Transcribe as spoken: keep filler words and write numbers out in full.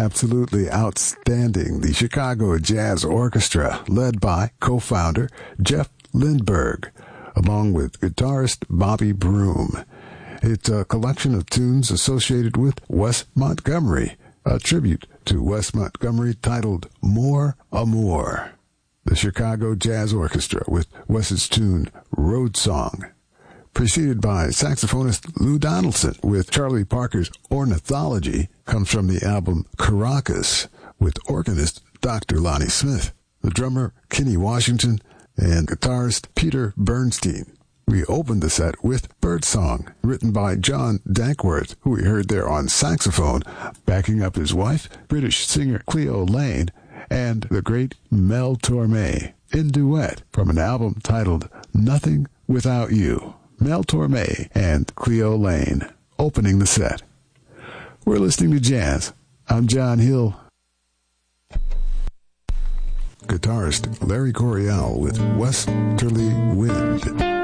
absolutely outstanding. The Chicago Jazz Orchestra, led by co-founder Jeff Lindberg, along with guitarist Bobby Broom. It's a collection of tunes associated with Wes Montgomery, a tribute to Wes Montgomery titled More Amour. The Chicago Jazz Orchestra with Wes's tune Road Song, preceded by saxophonist Lou Donaldson with Charlie Parker's Ornithology, comes from the album Caracas with organist Doctor Lonnie Smith, the drummer Kenny Washington, and guitarist Peter Bernstein. We opened the set with Birdsong, written by John Dankworth, who we heard there on saxophone, backing up his wife, British singer Cleo Lane, and the great Mel Torme in duet from an album titled Nothing Without You. Mel Torme and Cleo Lane opening the set. We're listening to jazz. I'm John Hill. Guitarist Larry Coryell with Westerly Wind.